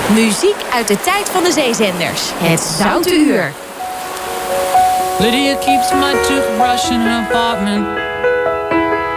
Muziek uit de tijd van de zeezenders. Het Zoute Uur. Lydia keeps my toothbrush in her apartment.